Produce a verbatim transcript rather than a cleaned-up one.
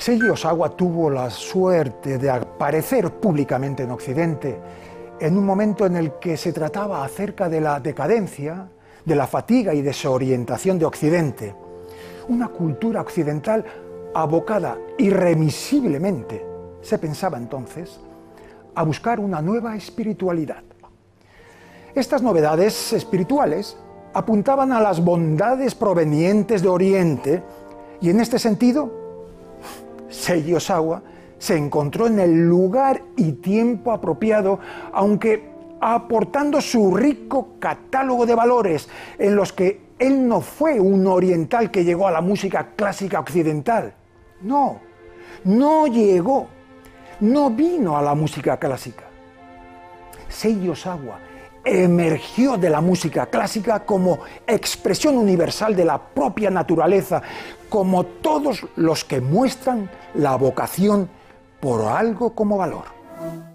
Seiji Osawa tuvo la suerte de aparecer públicamente en Occidente en un momento en el que se trataba acerca de la decadencia, de la fatiga y desorientación de Occidente. Una cultura occidental abocada irremisiblemente, se pensaba entonces, a buscar una nueva espiritualidad. Estas novedades espirituales apuntaban a las bondades provenientes de Oriente y en este sentido Seiji Osawa se encontró en el lugar y tiempo apropiado, aunque aportando su rico catálogo de valores en los que él no fue un oriental que llegó a la música clásica occidental. No, no llegó, no vino a la música clásica. Seiji Osawa emergió de la música clásica como expresión universal de la propia naturaleza, como todos los que muestran la vocación por algo como valor.